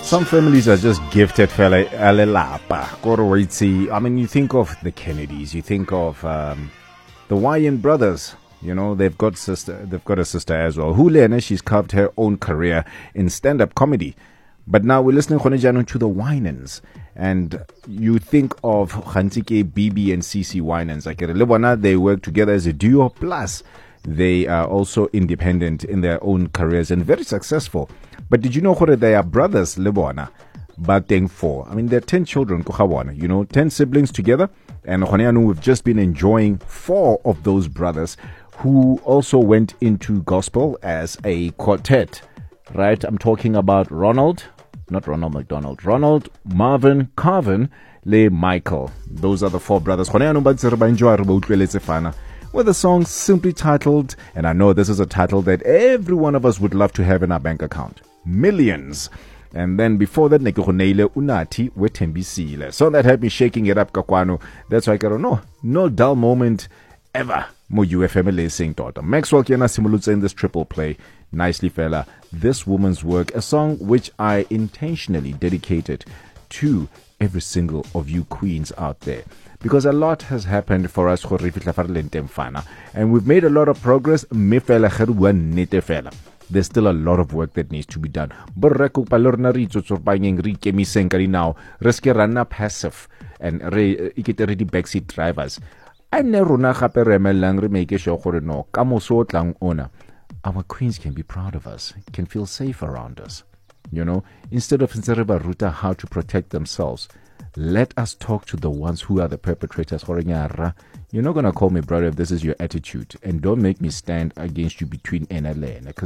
Some families are just gifted fella alelapa. I mean, you think of the Kennedys, you think of the Wyan brothers. You know, they've got a sister as well. Hulene, she's carved her own career in stand-up comedy. But now we're listening to the Winans. And you think of Khantike, Bibi, and CC Winans. Like, they work together as a duo. Plus, they are also independent in their own careers and very successful. But did you know that they are brothers, Lebona? Bateng 4. I mean, they're 10 children, 10 siblings together. And we've just been enjoying 4 of those brothers who also went into gospel as a quartet, right? I'm talking about Ronald, not Ronald McDonald, Ronald, Marvin, Carvin, Le Michael. Those are the 4 brothers. With a song simply titled, and I know this is a title that every one of us would love to have in our bank account, Millions. And then before that, Unati Wetembisile. So that had me shaking it up, Kakwano. That's why I don't no dull moment ever. Mo UFM saying daughter. Maxwell Kiana Simulutsa in this triple play. Nicely, fella. This woman's work, a song which I intentionally dedicated to every single of you queens out there. Because a lot has happened for us, and we've made a lot of progress. There's still a lot of work that needs to be done. Now, passive and backseat drivers. Our queens can be proud of us, can feel safe around us. You know, instead of Ruta how to protect themselves, let us talk to the ones who are the perpetrators. You're not going to call me brother if this is your attitude. And don't make me stand against you between N and L.